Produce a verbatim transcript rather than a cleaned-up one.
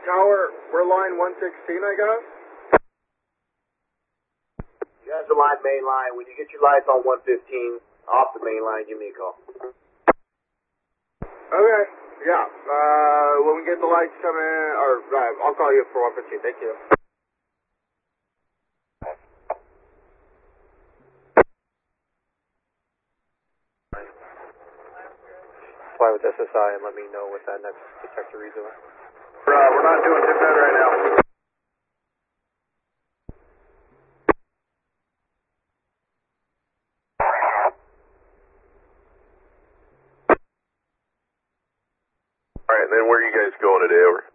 Tower, we're line one sixteen, I guess. You guys are line main line. When you get your lights on one fifteen, off the main line, give me a call. Okay, yeah. Uh, when we get the lights coming, or uh, I'll call you for one fifteen. Thank you. Fly with S S I and let me know what that next detector reads are. Uh, we're not doing too bad right now. Alright, then where are you guys going today, over?